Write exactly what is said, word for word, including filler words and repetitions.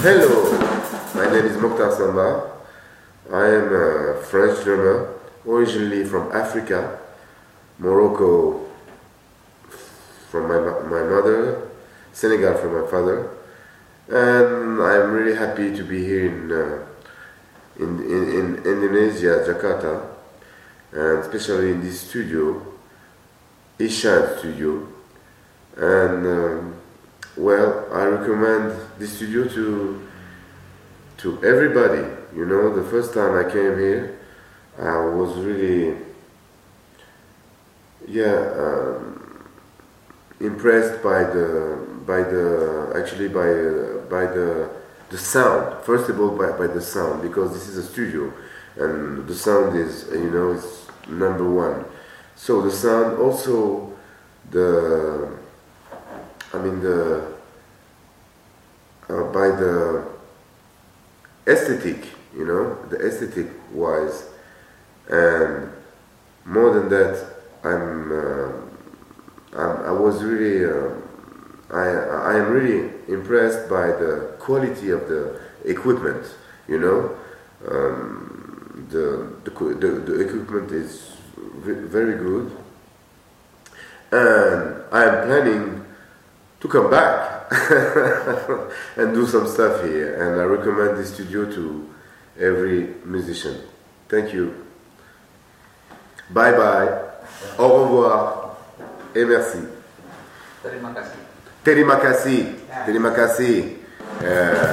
Hello, my name is Mokhtar Samba. I am a French drummer, originally from Africa, Morocco from my, my mother, Senegal from my father, and I'm really happy to be here in, uh, in, in, in Indonesia, Jakarta, and especially in this studio, Ishan Studio, and um, well, I recommend this studio to to everybody. You know, the first time I came here, I was really, yeah, um, impressed by the by the actually by uh, by the the sound. First of all, by by the sound, because this is a studio, and the sound is, you know, is number one. So the sound, also the. I mean the uh, by the aesthetic, you know, the aesthetic wise, and more than that, I'm, uh, I'm I was really uh, I I am really impressed by the quality of the equipment. You know, um, the, the the the equipment is very good, and I am planning to come back and do some stuff here, and I recommend this studio to every musician. Thank you. Bye bye. Au revoir et merci. Terima kasih. Terima kasih. Terima kasih. Uh,